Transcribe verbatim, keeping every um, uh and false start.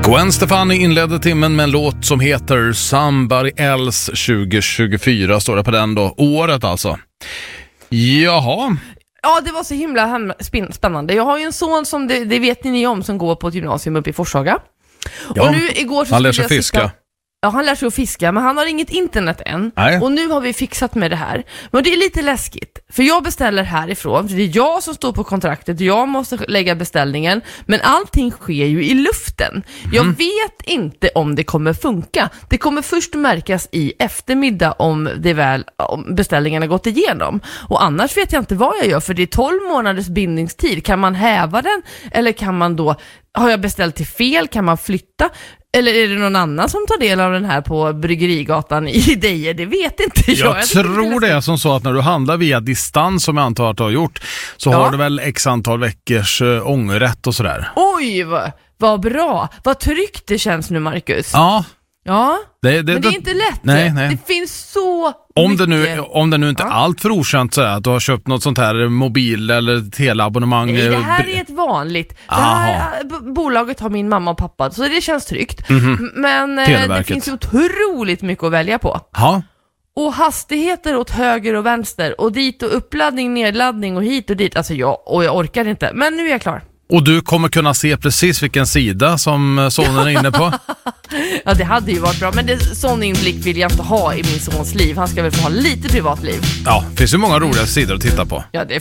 Gwen Stefani inledde timmen med en låt som heter Somebody Else. Tjugo tjugofyra står det på den då. Året alltså. Jaha. Ja, det var så himla spännande. Jag har ju en son som, det, det vet ni om, som går på ett gymnasium uppe i Forshaga. Ja, och nu igår så han lär sig jag fiska. Sitta... Ja, han lär sig att fiska, men han har inget internet än. Nej. Och nu har vi fixat med det här. Men det är lite läskigt, för jag beställer härifrån. För det är jag som står på kontraktet. Jag måste lägga beställningen. Men allting sker ju i luften. Mm. Jag vet inte om det kommer funka. Det kommer först märkas i eftermiddag om det väl om beställningen har gått igenom. Och annars vet jag inte vad jag gör. För det är tolv månaders bindningstid. Kan man häva den? Eller kan man då... Har jag beställt till fel? Kan man flytta? Eller är det någon annan som tar del av den här på Bryggerigatan i Deje? Det vet inte jag. Jag, jag tror det är som så att när du handlar via distans, som jag antar att du har gjort, så ja. har du väl x antal veckors äh, ångerrätt och sådär. Oj, vad, vad bra. Vad tryggt det känns nu, Marcus. Ja. Ja, det, det, men det är inte lätt. Nej, nej. Det finns så om mycket. det nu, om det nu inte är ja. allt för okänt så är att du har köpt något sånt här mobil- eller teleabonnemang. Nej, det här är ett vanligt. Det här b- bolaget har min mamma och pappa, så det känns tryggt. Mm-hmm. Men det finns otroligt mycket att välja på. Ja. Och hastigheter åt höger och vänster. Och dit och uppladdning, nedladdning och hit och dit. Alltså jag, och jag orkar inte. Men nu är jag klar. Och du kommer kunna se precis vilken sida som sonen är inne på. Ja, det hade ju varit bra. Men det, sån inblick vill jag inte ha i min sons liv. Han ska väl få ha lite privatliv. Ja, det finns ju många roliga sidor att titta på. Ja, det